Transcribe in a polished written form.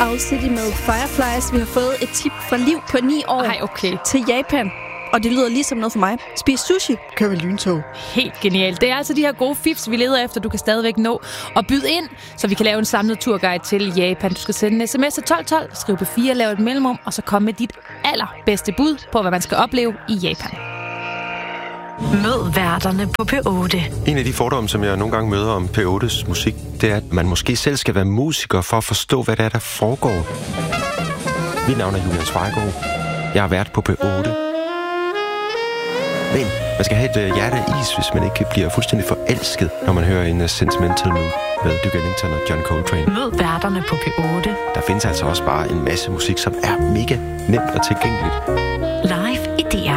Owl City med Fireflies. Vi har fået et tip fra Liv på 9 år til Japan. Og det lyder ligesom noget for mig. Spis sushi, kør med lyntog. Helt genialt. Det er altså de her gode fifs, vi leder efter. Du kan stadigvæk nå at byde ind, så vi kan lave en samlet turguide til Japan. Du skal sende en sms til 1212, skriv på 4, lave et mellemrum, og så komme med dit allerbedste bud på, hvad man skal opleve i Japan. Mød værterne på P8. En af de fordomme, som jeg nogle gange møder om P8's musik, det er, at man måske selv skal være musiker for at forstå, hvad det er, der foregår. Mit navn er Julian Svejgaard. Jeg har været på P8. Men man skal have et hjerte af is, hvis man ikke bliver fuldstændig forelsket, når man hører en Sentimental Mood med Duke Ellington og John Coltrane. Mød værterne på P8. Der findes altså også bare en masse musik, som er mega nemt og tilgængeligt. Live i DR